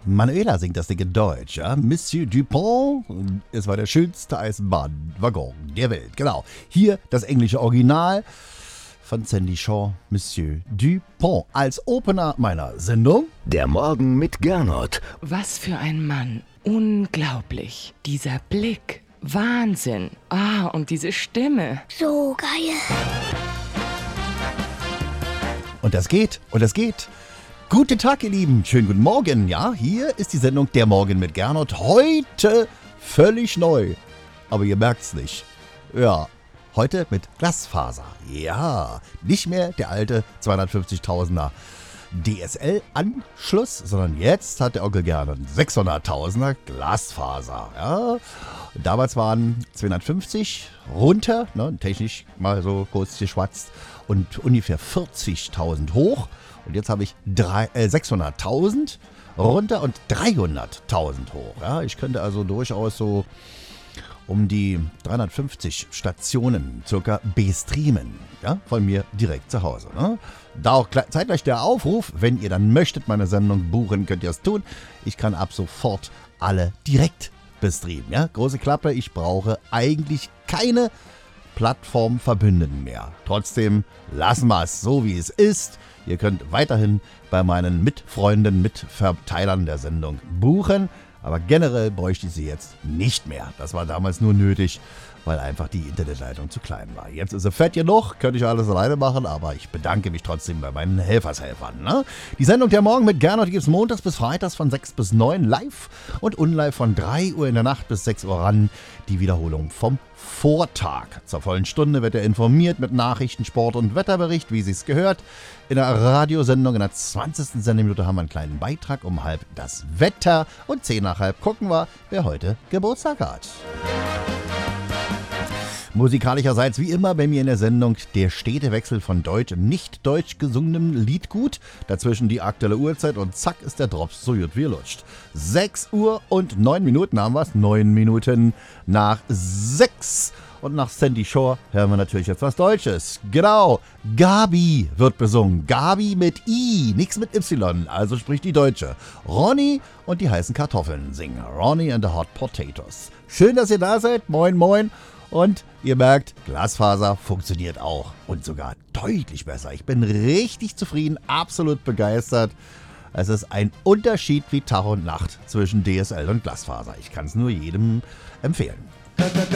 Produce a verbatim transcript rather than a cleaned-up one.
Manuela singt das Ding in Deutsch, ja? Monsieur Dupont, es war der schönste Eisenbahnwaggon der Welt, genau. Hier das englische Original von Sandy Shaw, Monsieur Dupont, als Opener meiner Sendung. Der Morgen mit Gernot. Was für ein Mann. Unglaublich. Dieser Blick. Wahnsinn. Ah, und diese Stimme. So geil. Und das geht, und das geht. Guten Tag, ihr Lieben. Schönen guten Morgen. Ja, hier ist die Sendung Der Morgen mit Gernot. Heute völlig neu. Aber ihr merkt's nicht. Ja, heute mit Glasfaser. Ja, nicht mehr der alte zweihundertfünfzigtausender D S L-Anschluss, sondern jetzt hat der Onkel Gernot einen sechshunderttausender Glasfaser. Ja, damals waren zweihundertfünfzig runter, ne, technisch mal so kurz geschwatzt, und ungefähr vierzigtausend hoch. Und jetzt habe ich drei, äh, sechshunderttausend runter und dreihunderttausend hoch. Ja, ich könnte also durchaus so um die dreihundertfünfzig Stationen circa bestreamen, ja, von mir direkt zu Hause. Ne? Da auch zeitgleich der Aufruf, wenn ihr dann möchtet meine Sendung buchen, könnt ihr es tun. Ich kann ab sofort alle direkt bestreamen. Ja? Große Klappe, ich brauche eigentlich keine Plattformverbündeten mehr. Trotzdem lassen wir es so, wie es ist. Ihr könnt weiterhin bei meinen Mitfreunden, Mitverteilern der Sendung buchen. Aber generell bräuchte ich sie jetzt nicht mehr. Das war damals nur nötig, weil einfach die Internetleitung zu klein war. Jetzt ist sie fett genug, könnte ich alles alleine machen, aber ich bedanke mich trotzdem bei meinen Helfershelfern. Ne? Die Sendung Der Morgen mit Gernot gibt es montags bis freitags von sechs bis neun live und unlive von drei Uhr in der Nacht bis sechs Uhr ran. Die Wiederholung vom Vortag. Zur vollen Stunde wird er informiert mit Nachrichten, Sport und Wetterbericht, wie sich's gehört. In der Radiosendung in der zwanzigsten Sendeminute haben wir einen kleinen Beitrag, um halb das Wetter, und zehn nach halb gucken wir, wer heute Geburtstag hat. Musikalischerseits wie immer bei mir in der Sendung der stete Wechsel von deutsch und nicht deutsch gesungenem Liedgut. Dazwischen die aktuelle Uhrzeit und zack ist der Drops so gut wie lutscht. sechs Uhr und neun Minuten haben wir es. neun Minuten nach sechs. Und nach Sandy Shaw hören wir natürlich jetzt was Deutsches. Genau, Gabi wird besungen. Gabi mit I, nichts mit Y, also spricht die Deutsche. Ronny und die heißen Kartoffeln singen. Ronny and the Hot Potatoes. Schön, dass ihr da seid. Moin, moin. Und ihr merkt, Glasfaser funktioniert auch. Und sogar deutlich besser. Ich bin richtig zufrieden, absolut begeistert. Es ist ein Unterschied wie Tag und Nacht zwischen D S L und Glasfaser. Ich kann es nur jedem empfehlen.